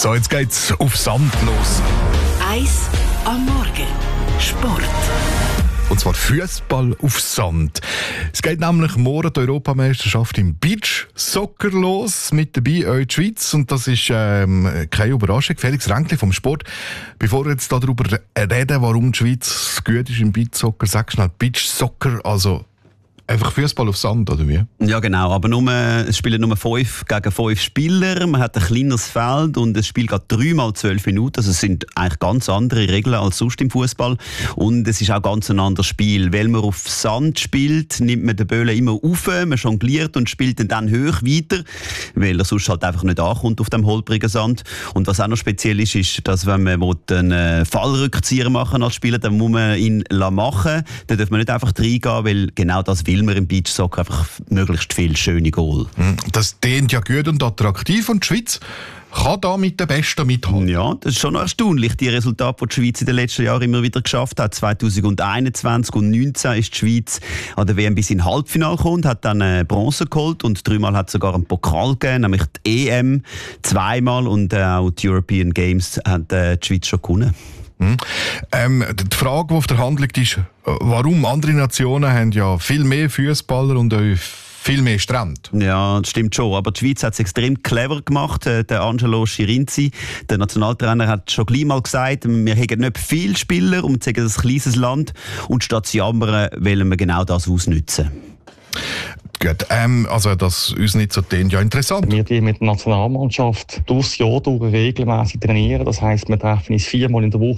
So, jetzt geht's auf Sand los. 1 am Morgen. Sport. Und zwar Fußball auf Sand. Es geht nämlich morgen die Europameisterschaft im Beachsoccer los. Mit dabei auch die Schweiz. Und das ist keine Überraschung. Felix Ränkli vom Sport. Bevor wir jetzt darüber reden, warum die Schweiz gut ist im Beachsoccer, sag schnell Beachsoccer, also einfach Fußball auf Sand, oder wie? Ja, genau. Aber es spielen nur 5 gegen 5 Spieler. Man hat ein kleineres Feld und es spielt gerade 3 mal 12 Minuten. Also es sind eigentlich ganz andere Regeln als sonst im Fußball. Und es ist auch ganz ein anderes Spiel. Weil man auf Sand spielt, nimmt man den Böllen immer auf, man jongliert und spielt ihn dann hoch weiter, weil er sonst halt einfach nicht ankommt auf dem holprigen Sand. Und was auch noch speziell ist, ist, dass wenn man einen Fallrückzieher machen als Spieler, dann muss man ihn machen. Dann darf man nicht einfach reingehen, weil genau das will man im Beachsoccer, einfach möglichst viele schöne Goal. Das klingt ja gut und attraktiv und die Schweiz kann da mit den Besten mithalten. Ja, das ist schon noch erstaunlich, die Resultate, die die Schweiz in den letzten Jahren immer wieder geschafft hat. 2021 und 2019 ist die Schweiz an der WM bis in Halbfinale gekommen, hat dann Bronze geholt und 3-mal hat es sogar einen Pokal gegeben, nämlich die EM 2-mal und auch die European Games hat die Schweiz schon gewonnen. Die Frage, die auf der Hand liegt, ist, warum andere Nationen haben ja viel mehr Fußballer und auch viel mehr Strände. Ja, das stimmt schon. Aber die Schweiz hat es extrem clever gemacht. Der Angelo Schirinzi, der Nationaltrainer, hat schon gleich mal gesagt, wir haben nicht viele Spieler und sagen, das ist ein kleines Land. Und statt zu jammern, wollen wir genau das ausnutzen. Gut, also das uns nicht so klingt, ja interessant. Wir die mit der Nationalmannschaft durchs Jahr durch regelmäßig trainieren. Das heisst, wir treffen uns 4-mal in der Woche